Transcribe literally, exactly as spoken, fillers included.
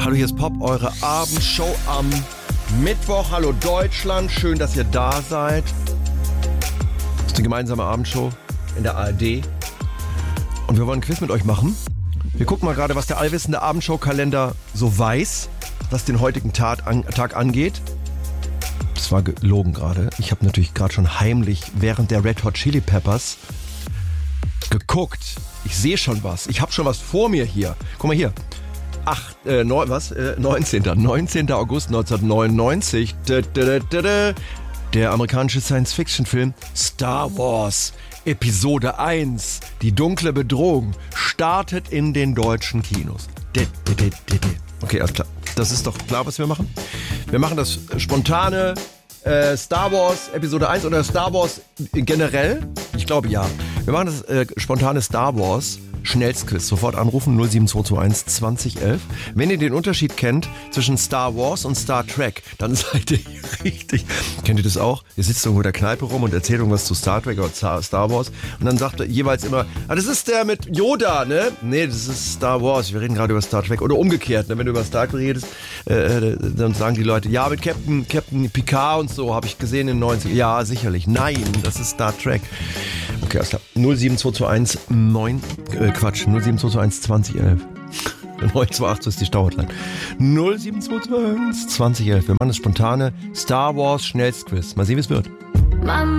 Hallo, hier ist Pop, eure Abendshow am Mittwoch. Hallo Deutschland, schön, dass ihr da seid. Das ist eine gemeinsame Abendshow in der A R D. Und wir wollen ein Quiz mit euch machen. Wir gucken mal gerade, was der allwissende Abendshow-Kalender so weiß, was den heutigen Tag, an, Tag angeht. Das war gelogen gerade. Ich habe natürlich gerade schon heimlich während der Red Hot Chili Peppers geguckt. Ich sehe schon was. Ich habe schon was vor mir hier. Guck mal hier. Ach, äh, neun, was? Äh, neunzehnten neunzehnten August neunzehnhundertneunundneunzig. Da, da, da, da. Der amerikanische Science-Fiction-Film Star Wars Episode eins, die dunkle Bedrohung, startet in den deutschen Kinos. Okay, alles klar. Das ist doch klar, was wir machen. Wir machen das spontane äh, Star Wars Episode eins oder Star Wars generell. Ich glaube ja. Wir machen das äh, spontane Star Wars Schnellsquiz. Sofort anrufen null sieben zwei zwei eins zwanzig elf. Wenn ihr den Unterschied kennt zwischen Star Wars und Star Trek, dann seid ihr richtig. Kennt ihr das auch? Ihr sitzt irgendwo in der Kneipe rum und erzählt irgendwas zu Star Trek oder Star Wars und dann sagt ihr jeweils immer, ah, das ist der mit Yoda, ne? Nee, das ist Star Wars. Wir reden gerade über Star Trek. Oder umgekehrt, ne? Wenn du über Star Trek redest, äh, dann sagen die Leute, ja, mit Captain, Captain Picard und so habe ich gesehen in den neunzigern. Ja, sicherlich. Nein, das ist Star Trek. Okay, alles klar. null sieben zwei zwei eins neun, äh, Quatsch, null sieben zwei zwei eins zwanzig elf. neun zwei acht, so ist die Stauhotline. null sieben zwei zwei eins zwanzig elf. Wir machen das spontane Star Wars Schnellsquiz. Mal sehen, wie es wird. Mama.